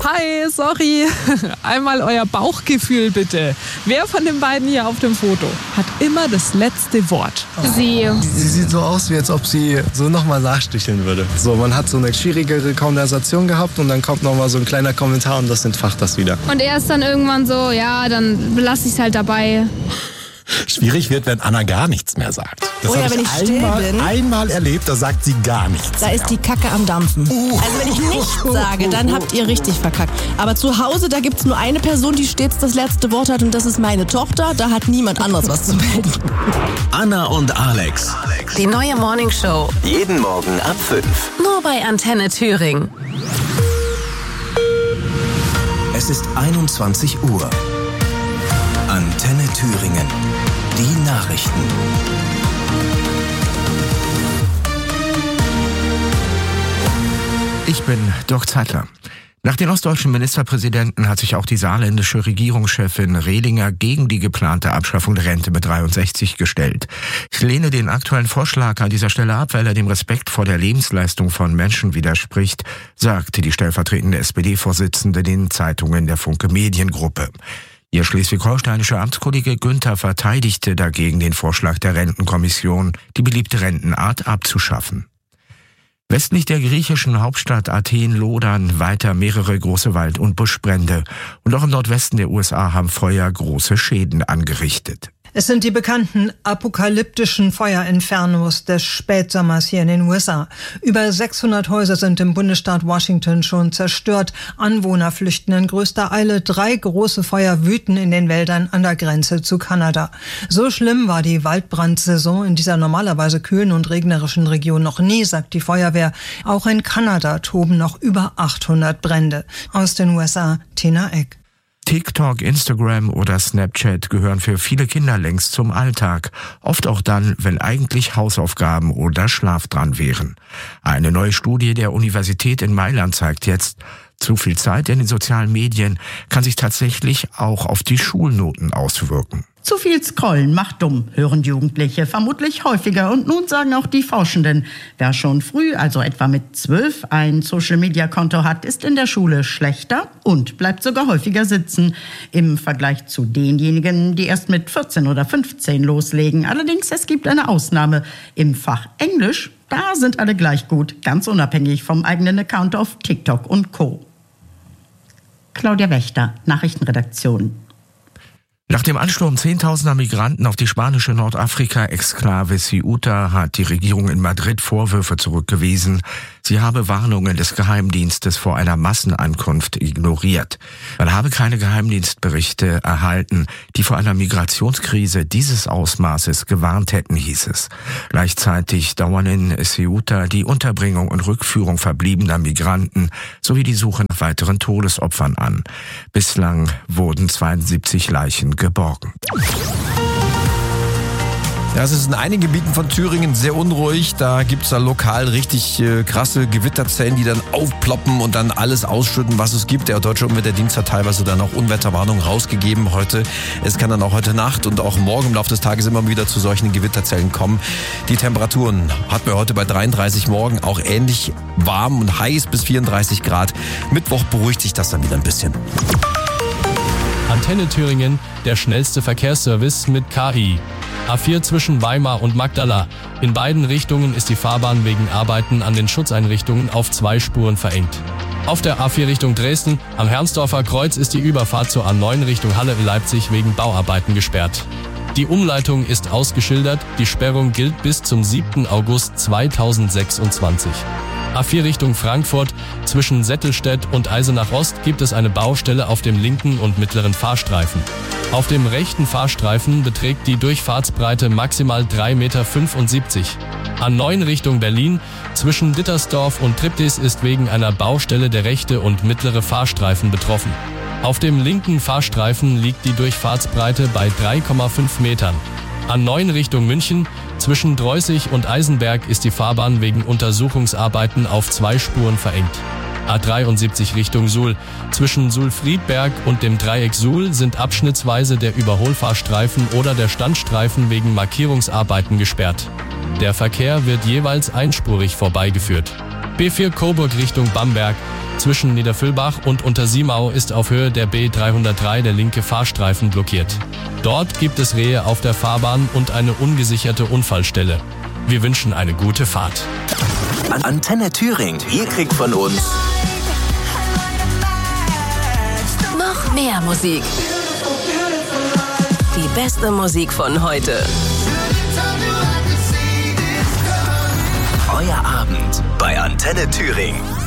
Hi, sorry. Einmal euer Bauchgefühl bitte. Wer von den beiden hier auf dem Foto hat immer das letzte Wort? Sie. Sie sieht so aus, wie als ob sie so nochmal nachsticheln würde. So, man hat so eine schwierigere Konversation gehabt und dann kommt nochmal so ein kleiner Kommentar und das entfacht das wieder. Und er ist dann irgendwann so, ja, dann belasse ich es halt dabei. Schwierig wird, wenn Anna gar nichts mehr sagt. Das ja, habe wenn ich still bin. einmal erlebt, da sagt sie gar nichts. Da ist die Kacke am Dampfen. Also wenn ich nichts sage, dann habt ihr richtig verkackt. Aber zu Hause, da gibt's nur eine Person, die stets das letzte Wort hat und das ist meine Tochter. Da hat niemand anderes was zu melden. Anna und Alex. Die neue Morningshow. Jeden Morgen ab 5. Nur bei Antenne Thüringen. Es ist 21 Uhr. Antenne Thüringen. Die Nachrichten. Ich bin Dirk Zeitler. Nach den ostdeutschen Ministerpräsidenten hat sich auch die saarländische Regierungschefin Rehlinger gegen die geplante Abschaffung der Rente mit 63 gestellt. Ich lehne den aktuellen Vorschlag an dieser Stelle ab, weil er dem Respekt vor der Lebensleistung von Menschen widerspricht, sagte die stellvertretende SPD-Vorsitzende den Zeitungen der Funke Mediengruppe. Ihr schleswig-holsteinischer Amtskollege Günther verteidigte dagegen den Vorschlag der Rentenkommission, die beliebte Rentenart abzuschaffen. Westlich der griechischen Hauptstadt Athen lodern weiter mehrere große Wald- und Buschbrände. Und auch im Nordwesten der USA haben Feuer große Schäden angerichtet. Es sind die bekannten apokalyptischen Feuerinfernos des Spätsommers hier in den USA. Über 600 Häuser sind im Bundesstaat Washington schon zerstört. Anwohner flüchten in größter Eile. 3 große Feuer wüten in den Wäldern an der Grenze zu Kanada. So schlimm war die Waldbrandsaison in dieser normalerweise kühlen und regnerischen Region noch nie, sagt die Feuerwehr. Auch in Kanada toben noch über 800 Brände. Aus den USA, Tina Eck. TikTok, Instagram oder Snapchat gehören für viele Kinder längst zum Alltag. Oft auch dann, wenn eigentlich Hausaufgaben oder Schlaf dran wären. Eine neue Studie der Universität in Mailand zeigt jetzt, zu viel Zeit in den sozialen Medien kann sich tatsächlich auch auf die Schulnoten auswirken. Zu viel Scrollen macht dumm, hören Jugendliche vermutlich häufiger. Und nun sagen auch die Forschenden, wer schon früh, also etwa mit 12, ein Social-Media-Konto hat, ist in der Schule schlechter und bleibt sogar häufiger sitzen. Im Vergleich zu denjenigen, die erst mit 14 oder 15 loslegen. Allerdings, es gibt eine Ausnahme. Im Fach Englisch, da sind alle gleich gut, ganz unabhängig vom eigenen Account auf TikTok und Co. Claudia Wächter, Nachrichtenredaktion. Nach dem Ansturm zehntausender Migranten auf die spanische Nordafrika-Exklave Ceuta hat die Regierung in Madrid Vorwürfe zurückgewiesen. Sie habe Warnungen des Geheimdienstes vor einer Massenankunft ignoriert. Man habe keine Geheimdienstberichte erhalten, die vor einer Migrationskrise dieses Ausmaßes gewarnt hätten, hieß es. Gleichzeitig dauern in Ceuta die Unterbringung und Rückführung verbliebener Migranten sowie die Suche nach weiteren Todesopfern an. Bislang wurden 72 Leichen geborgen. Ja, es ist in einigen Gebieten von Thüringen sehr unruhig. Da gibt's da lokal richtig krasse Gewitterzellen, die dann aufploppen und dann alles ausschütten, was es gibt. Der Deutsche Unwetterdienst hat teilweise dann auch Unwetterwarnungen rausgegeben heute. Es kann dann auch heute Nacht und auch morgen im Laufe des Tages immer wieder zu solchen Gewitterzellen kommen. Die Temperaturen hatten wir heute bei 33, morgen auch ähnlich warm und heiß bis 34 Grad. Mittwoch beruhigt sich das dann wieder ein bisschen. Antenne Thüringen, der schnellste Verkehrsservice mit KI. A4 zwischen Weimar und Magdala. In beiden Richtungen ist die Fahrbahn wegen Arbeiten an den Schutzeinrichtungen auf 2 Spuren verengt. Auf der A4 Richtung Dresden, am Herrnsdorfer Kreuz, ist die Überfahrt zur A9 Richtung Halle-Leipzig wegen Bauarbeiten gesperrt. Die Umleitung ist ausgeschildert, die Sperrung gilt bis zum 7. August 2026. A4 Richtung Frankfurt, zwischen Settelstedt und Eisenach Ost gibt es eine Baustelle auf dem linken und mittleren Fahrstreifen. Auf dem rechten Fahrstreifen beträgt die Durchfahrtsbreite maximal 3,75 Meter. A9 Richtung Berlin, zwischen Dittersdorf und Triptis ist wegen einer Baustelle der rechte und mittlere Fahrstreifen betroffen. Auf dem linken Fahrstreifen liegt die Durchfahrtsbreite bei 3,5 Metern. A9 Richtung München, zwischen Dreußig und Eisenberg ist die Fahrbahn wegen Untersuchungsarbeiten auf 2 Spuren verengt. A73 Richtung Suhl. Zwischen Suhl-Friedberg und dem Dreieck Suhl sind abschnittsweise der Überholfahrstreifen oder der Standstreifen wegen Markierungsarbeiten gesperrt. Der Verkehr wird jeweils einspurig vorbeigeführt. B4 Coburg Richtung Bamberg. Zwischen Niederfüllbach und Untersiemau ist auf Höhe der B303 der linke Fahrstreifen blockiert. Dort gibt es Rehe auf der Fahrbahn und eine ungesicherte Unfallstelle. Wir wünschen eine gute Fahrt. Antenne Thüringen, ihr kriegt von uns Noch mehr Musik. Die beste Musik von heute. Euer Abend bei Antenne Thüringen.